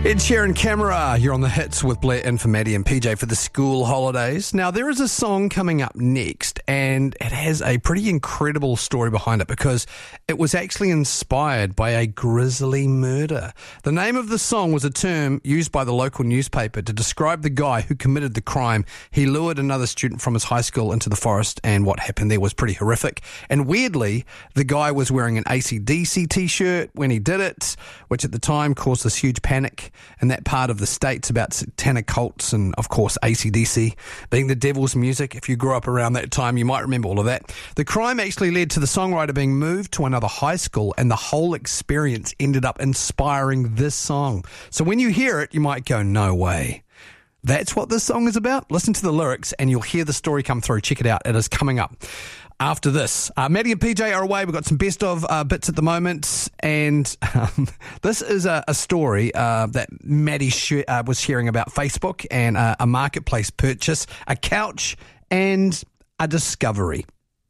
Ed Sheeran Camera, you're on the hits with Blair and for Maddie and PJ for the school holidays. Now, there is a song coming up next, and it has a pretty incredible story behind it because it was actually inspired by a grisly murder. The name of the song was a term used by the local newspaper to describe the guy who committed the crime. He lured another student from his high school into the forest, and what happened there was pretty horrific. And weirdly, the guy was wearing an AC/DC t-shirt when he did it, which at the time caused this huge panic in that part of the States about satanic cults and, of course, AC/DC being the devil's music. If you grew up around that time, you might remember all of that. The crime actually led to the songwriter being moved to another high school, and the whole experience ended up inspiring this song. So when you hear it, you might go, no way. That's what this song is about? Listen to the lyrics and you'll hear the story come through. Check it out. It is coming up after this. Maddie and PJ are away. We've got some best of bits at the moment. And this is a story that Maddie was sharing about Facebook and a marketplace purchase, a couch and a discovery.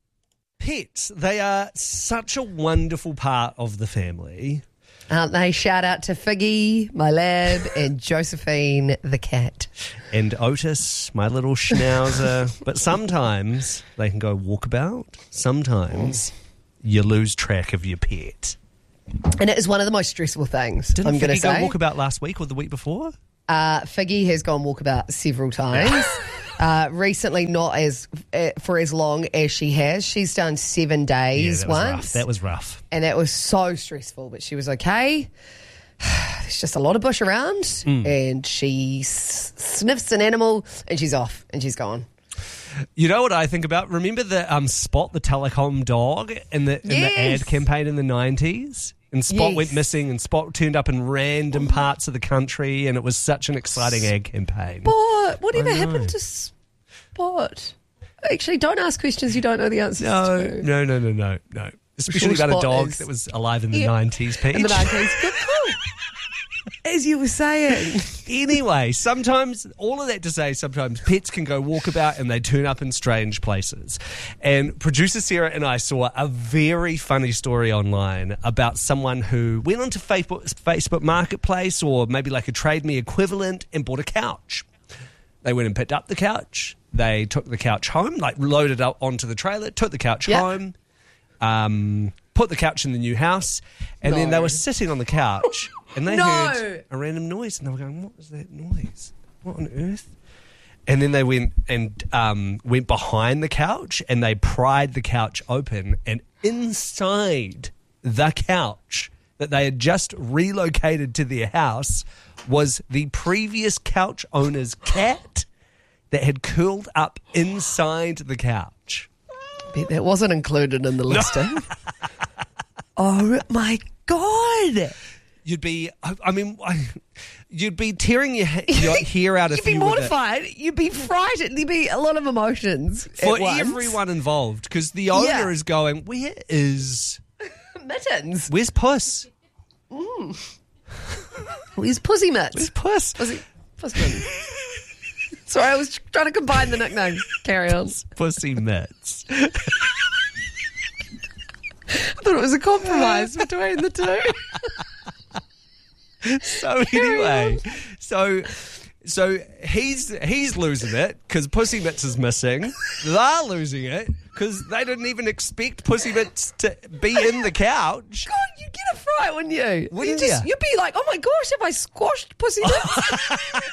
Pets, they are such a wonderful part of the family. Aren't they? Shout out to Figgy, my lab, and Josephine, the cat. And Otis, my little schnauzer. But sometimes they can go walkabout. Sometimes you lose track of your pet. And it is one of the most stressful things, Didn't I'm going to Figgy say. go walkabout last week or the week before? Figgy has gone walkabout several times. Recently, not for as long as she has. She's done 7 days once. That was rough. And that was so stressful, but she was okay. There's just a lot of bush around, and she sniffs an animal, and she's off, and she's gone. You know what I think about? Remember the Spot, the telecom dog, in the ad campaign in the 90s? And Spot went missing, and Spot turned up in random parts of the country, and it was such an exciting ad campaign. Spot! Whatever happened to Spot? Actually, don't ask questions you don't know the answers to. No. Especially about a dog that was alive in the 90s, Pete. In the 90s. Good call. As you were saying. Anyway, sometimes, all of that to say, sometimes pets can go walkabout and they turn up in strange places. And producer Sarah and I saw a very funny story online about someone who went onto Facebook Marketplace, or maybe like a Trade Me equivalent, and bought a couch. They went and picked up the couch. They took the couch home, like loaded up onto the trailer, took the couch home, put the couch in the new house, and then they were sitting on the couch and they heard a random noise, and they were going, what was that noise? What on earth? And then they went behind the couch and they pried the couch open, and inside the couch that they had just relocated to their house was the previous couch owner's cat that had curled up inside the couch. Bet that wasn't included in the listing. Oh my God. You'd be tearing your hair out. You'd be mortified. You'd be frightened. There'd be a lot of emotions for at once. everyone involved, because the owner is going, where is Mittens? Where's Puss? Where's Pussy Mitts? Where's Puss? Puss Mittens. Sorry, I was trying to combine the nicknames. Carry on. Pussy Mitts. I thought it was a compromise between the two. So anyway, so he's losing it because Pussy Mitts is missing. They're losing it because they didn't even expect Pussy Mitts to be in the couch. God, you'd get a fright, wouldn't you? Wouldn't you? You'd be like, oh my gosh, have I squashed Pussy Mitts?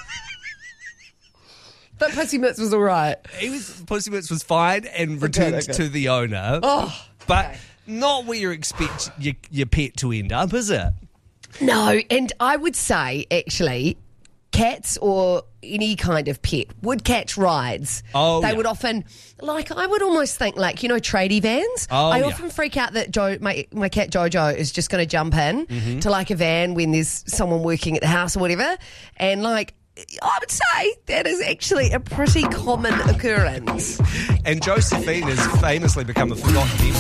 But Pussy Mitts was all right. Pussy Mitts was fine and returned to the owner. But not where you expect your pet to end up, is it? No, and I would say, actually, cats or any kind of pet would catch rides. They would often, like, I would almost think, like, you know, tradie vans. I often freak out that my cat Jojo is just going to jump in to, like, a van when there's someone working at the house or whatever. And, like, I would say that is actually a pretty common occurrence. And Josephine has famously become a forgotten